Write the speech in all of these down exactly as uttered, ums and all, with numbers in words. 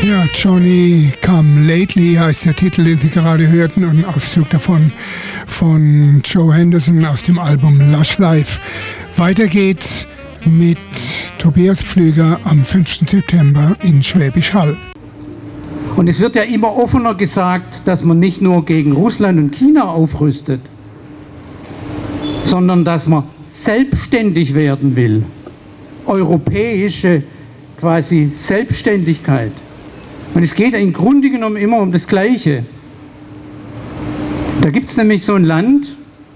Ja, Johnny Come Lately heißt der Titel, den Sie gerade hörten, und ein Auszug davon von Joe Henderson aus dem Album Lush Life. Weiter geht's mit Tobias Pflüger am fünften September in Schwäbisch Hall. Und es wird ja immer offener gesagt, dass man nicht nur gegen Russland und China aufrüstet, sondern dass man selbstständig werden will. Europäische quasi Selbstständigkeit. Und es geht im Grunde genommen immer um das Gleiche. Da gibt es nämlich so ein Land,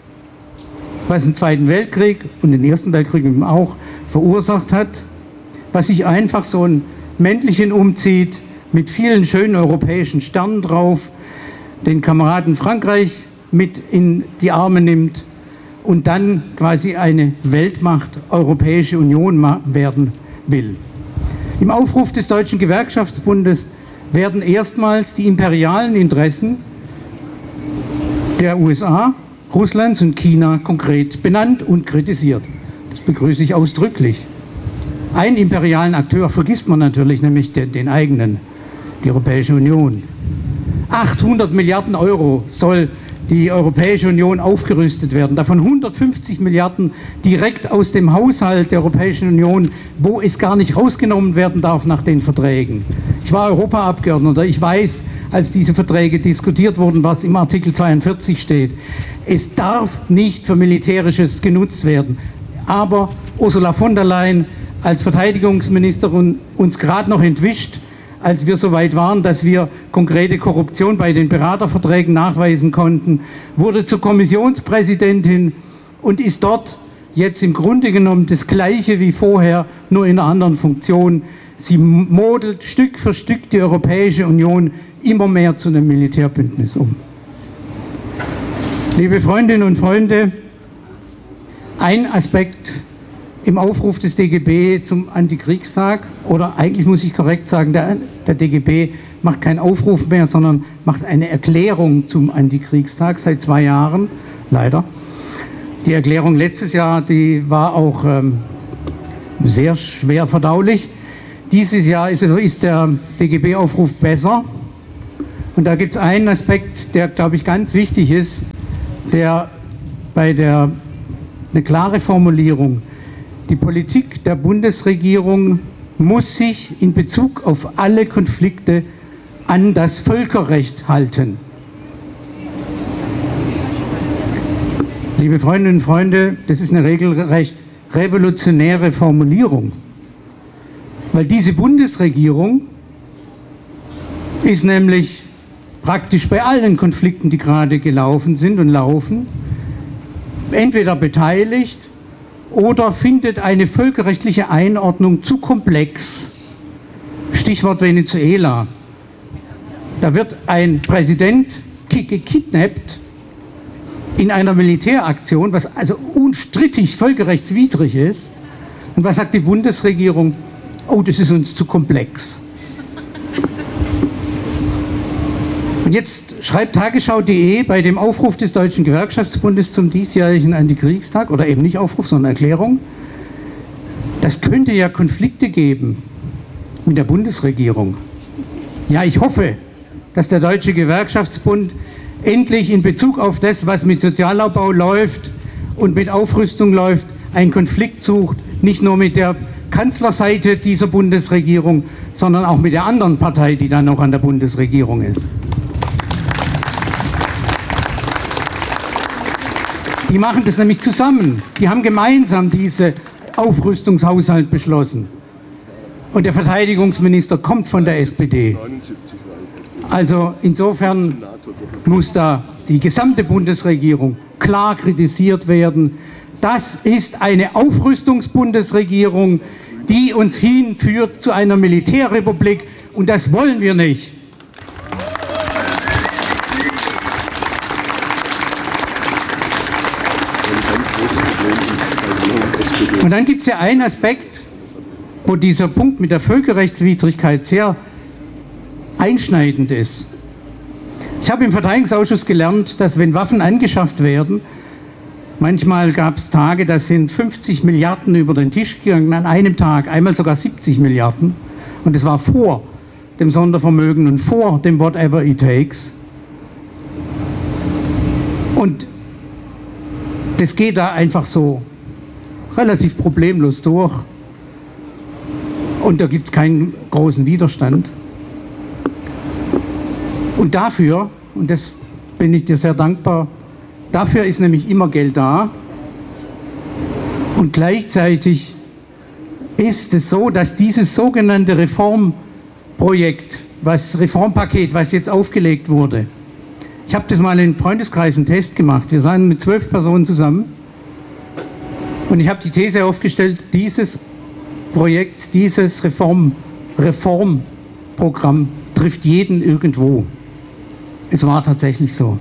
was den Zweiten Weltkrieg und den Ersten Weltkrieg eben auch verursacht hat, was sich einfach so ein Mäntelchen umzieht mit vielen schönen europäischen Sternen drauf, den Kameraden Frankreich mit in die Arme nimmt und dann quasi eine Weltmacht, Europäische Union werden will. Im Aufruf des Deutschen Gewerkschaftsbundes werden erstmals die imperialen Interessen der U S A, Russlands und China konkret benannt und kritisiert. Das begrüße ich ausdrücklich. Einen imperialen Akteur vergisst man natürlich, nämlich den, den eigenen, die Europäische Union. achthundert Milliarden Euro soll die Europäische Union aufgerüstet werden, davon hundertfünfzig Milliarden direkt aus dem Haushalt der Europäischen Union, wo es gar nicht rausgenommen werden darf nach den Verträgen. Ich war Europaabgeordneter, ich weiß, als diese Verträge diskutiert wurden, was im Artikel zweiundvierzig steht. Es darf nicht für Militärisches genutzt werden. Aber Ursula von der Leyen als Verteidigungsministerin uns gerade noch entwischt, als wir so weit waren, dass wir konkrete Korruption bei den Beraterverträgen nachweisen konnten, wurde zur Kommissionspräsidentin und ist dort jetzt im Grunde genommen das Gleiche wie vorher, nur in einer anderen Funktion. Sie modelt Stück für Stück die Europäische Union immer mehr zu einem Militärbündnis um. Liebe Freundinnen und Freunde, ein Aspekt im Aufruf des D G B zum Antikriegstag, oder eigentlich muss ich korrekt sagen, der, der D G B macht keinen Aufruf mehr, sondern macht eine Erklärung zum Antikriegstag seit zwei Jahren, leider. Die Erklärung letztes Jahr, die war auch ähm, sehr schwer verdaulich. Dieses Jahr ist, ist der D G B-Aufruf besser. Und da gibt es einen Aspekt, der, glaube ich, ganz wichtig ist, der bei der, eine klare Formulierung: Die Politik der Bundesregierung muss sich in Bezug auf alle Konflikte an das Völkerrecht halten. Liebe Freundinnen und Freunde, das ist eine regelrecht revolutionäre Formulierung, weil diese Bundesregierung ist nämlich praktisch bei allen Konflikten, die gerade gelaufen sind und laufen, entweder beteiligt oder findet eine völkerrechtliche Einordnung zu komplex. Stichwort Venezuela. Da wird ein Präsident gekidnappt in einer Militäraktion, was also unstrittig völkerrechtswidrig ist. Und was sagt die Bundesregierung? Oh, das ist uns zu komplex. Und jetzt schreibt Tagesschau punkt de bei dem Aufruf des Deutschen Gewerkschaftsbundes zum diesjährigen Antikriegstag, oder eben nicht Aufruf, sondern Erklärung, das könnte ja Konflikte geben mit der Bundesregierung. Ja, ich hoffe, dass der Deutsche Gewerkschaftsbund endlich in Bezug auf das, was mit Sozialabbau läuft und mit Aufrüstung läuft, einen Konflikt sucht, nicht nur mit der Kanzlerseite dieser Bundesregierung, sondern auch mit der anderen Partei, die dann noch an der Bundesregierung ist. Die machen das nämlich zusammen. Die haben gemeinsam diesen Aufrüstungshaushalt beschlossen. Und der Verteidigungsminister kommt von der S P D. Also insofern muss da die gesamte Bundesregierung klar kritisiert werden. Das ist eine Aufrüstungsbundesregierung, die uns hinführt zu einer Militärrepublik, und das wollen wir nicht. Und dann gibt es ja einen Aspekt, wo dieser Punkt mit der Völkerrechtswidrigkeit sehr einschneidend ist. Ich habe im Verteidigungsausschuss gelernt, dass wenn Waffen angeschafft werden, manchmal gab es Tage, da sind fünfzig Milliarden über den Tisch gegangen an einem Tag, einmal sogar siebzig Milliarden. Und das war vor dem Sondervermögen und vor dem Whatever it takes. Und das geht da einfach so relativ problemlos durch. Und da gibt es keinen großen Widerstand. Und dafür, und das bin ich dir sehr dankbar, dafür ist nämlich immer Geld da. Und gleichzeitig ist es so, dass dieses sogenannte Reformprojekt, was Reformpaket, was jetzt aufgelegt wurde, ich habe das mal in Freundeskreis einen Test gemacht. Wir saßen mit zwölf Personen zusammen und ich habe die These aufgestellt, dieses Projekt, dieses Reform, Reformprogramm trifft jeden irgendwo. Es war tatsächlich so.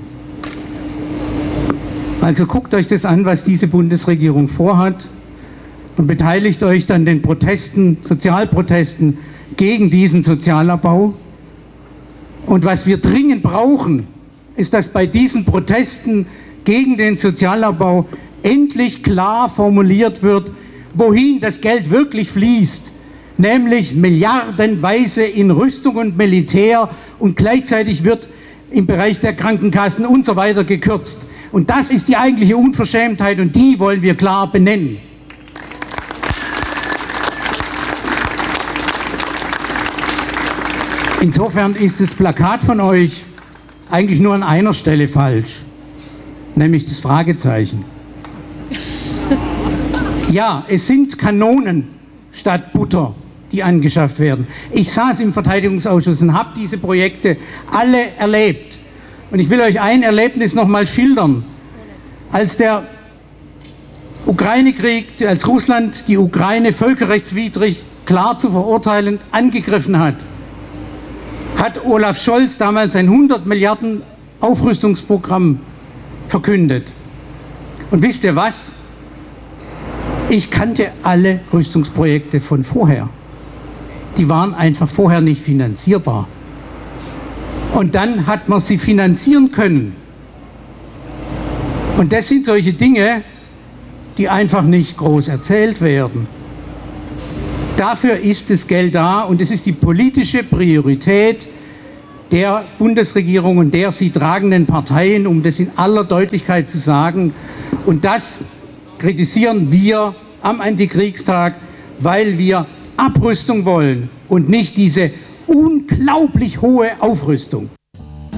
Also guckt euch das an, was diese Bundesregierung vorhat und beteiligt euch an den Protesten, Sozialprotesten gegen diesen Sozialabbau. Und was wir dringend brauchen, ist, dass bei diesen Protesten gegen den Sozialabbau endlich klar formuliert wird, wohin das Geld wirklich fließt, nämlich milliardenweise in Rüstung und Militär, und gleichzeitig wird im Bereich der Krankenkassen und so weiter gekürzt. Und das ist die eigentliche Unverschämtheit und die wollen wir klar benennen. Insofern ist das Plakat von euch eigentlich nur an einer Stelle falsch, nämlich das Fragezeichen. Ja, es sind Kanonen statt Butter, die angeschafft werden. Ich saß im Verteidigungsausschuss und habe diese Projekte alle erlebt. Und ich will euch ein Erlebnis noch mal schildern. Als der Ukraine-Krieg, als Russland die Ukraine völkerrechtswidrig, klar zu verurteilen, angegriffen hat, hat Olaf Scholz damals ein hundert Milliarden Aufrüstungsprogramm verkündet. Und wisst ihr was? Ich kannte alle Rüstungsprojekte von vorher. Die waren einfach vorher nicht finanzierbar. Und dann hat man sie finanzieren können. Und das sind solche Dinge, die einfach nicht groß erzählt werden. Dafür ist das Geld da und es ist die politische Priorität der Bundesregierung und der sie tragenden Parteien, um das in aller Deutlichkeit zu sagen. Und das kritisieren wir am Antikriegstag, weil wir Abrüstung wollen und nicht diese unglaublich hohe Aufrüstung.